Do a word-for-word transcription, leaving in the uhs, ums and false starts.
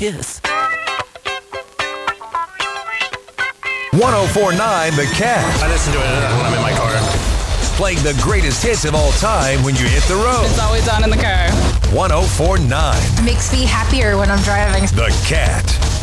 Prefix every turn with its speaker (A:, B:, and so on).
A: kiss.
B: one oh four point nine The Cat.
C: I listen to it when I'm in my car.
B: Playing the greatest hits of all time when you hit the road.
D: It's always on in the car.
B: one oh four point nine
E: Makes me happier when I'm driving.
B: The Cat.